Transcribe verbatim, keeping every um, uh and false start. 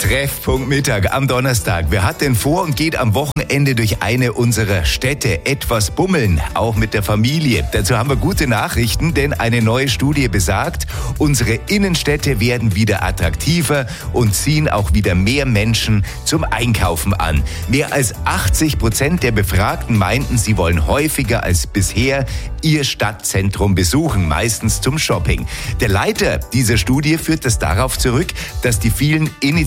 Treffpunkt Mittag am Donnerstag. Wer hat denn vor und geht am Wochenende durch eine unserer Städte etwas bummeln, auch mit der Familie? Dazu haben wir gute Nachrichten, denn eine neue Studie besagt, unsere Innenstädte werden wieder attraktiver und ziehen auch wieder mehr Menschen zum Einkaufen an. Mehr als achtzig Prozent der Befragten meinten, sie wollen häufiger als bisher ihr Stadtzentrum besuchen, meistens zum Shopping. Der Leiter dieser Studie führt das darauf zurück, dass die vielen Initiativen